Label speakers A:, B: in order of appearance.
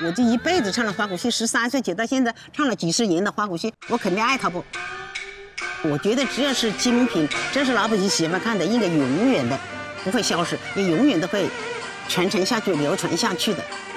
A: 我这一辈子唱了花鼓戏，13岁写到现在，唱了几十年的花鼓戏，我肯定爱它不？我觉得只要是精品，这是老百姓喜欢看的，应该永远的不会消失，也永远都会传承下去、流传下去的。